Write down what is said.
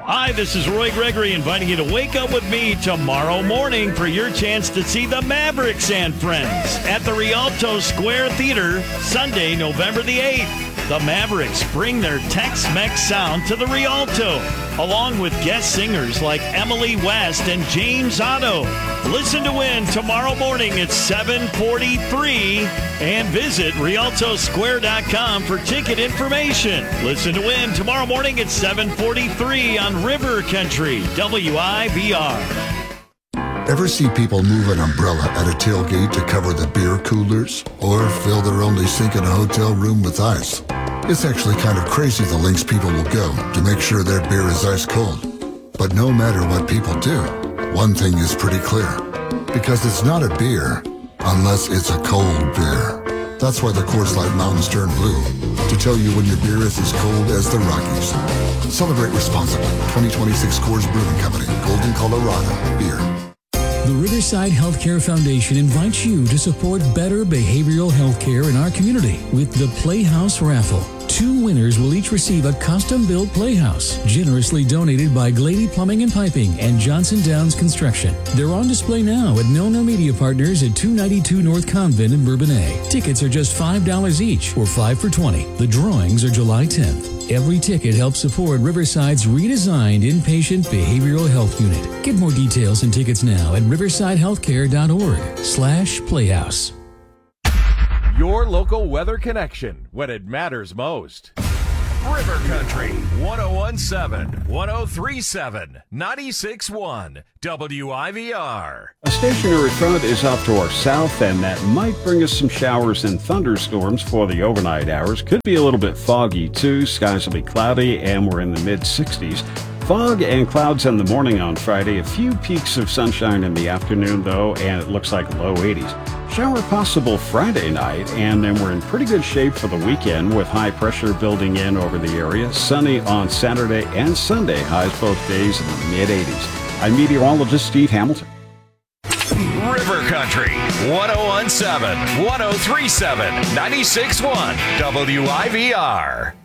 Hi, this is Roy Gregory inviting you to wake up with me tomorrow morning for your chance to see the Mavericks and Friends at the Rialto Square Theater, Sunday, November the 8th. The Mavericks bring their Tex-Mex sound to the Rialto, along with guest singers like Emily West and James Otto. Listen to win tomorrow morning at 7:43 and visit RialtoSquare.com for ticket information. Listen to win tomorrow morning at 7:43 on River Country, WIVR. Ever see people move an umbrella at a tailgate to cover the beer coolers? Or fill their only sink in a hotel room with ice? It's actually kind of crazy the lengths people will go to make sure their beer is ice cold. But no matter what people do, one thing is pretty clear. Because it's not a beer unless it's a cold beer. That's why the Coors Light Mountains turn blue, to tell you when your beer is as cold as the Rockies. Celebrate responsibly. 2026 Coors Brewing Company, Golden, Colorado. Beer. The Riverside Healthcare Foundation invites you to support better behavioral health care in our community with the Playhouse Raffle. 2 winners will each receive a custom-built playhouse, generously donated by Glady Plumbing and Piping and Johnson Downs Construction. They're on display now at Milner Media Partners at 292 North Convent in Bourbonnais. Tickets are just $5 each, or 5 for $20. The drawings are July 10th. Every ticket helps support Riverside's redesigned inpatient behavioral health unit. Get more details and tickets now at riversidehealthcare.org/playhouse. Your local weather connection when it matters most. River Country, 101.7, 103.7, 96.1, WIVR. A stationary front is off to our south, and that might bring us some showers and thunderstorms for the overnight hours. Could be a little bit foggy, too. Skies will be cloudy, and we're in the mid-60s. Fog and clouds in the morning on Friday. A few peaks of sunshine in the afternoon, though, and it looks like low 80s. Shower possible Friday night, and then we're in pretty good shape for the weekend with high pressure building in over the area. Sunny on Saturday and Sunday, highs both days in the mid-80s. I'm meteorologist Steve Hamilton. River Country, 101.7, 103.7, 96.1, WIVR.